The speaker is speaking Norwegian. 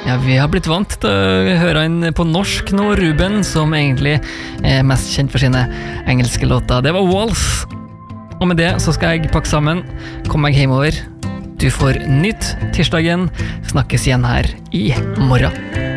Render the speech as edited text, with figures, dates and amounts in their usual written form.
Ja, vi har blitt vant til å høre han på norsk nå, Ruben, som egentlig er mest kjent for sine engelske låter. Det var Walls. Og med det så skal jeg pakke sammen, komme meg hjemover. Du får nytt tirsdagen, snakkes igjen her i morgen.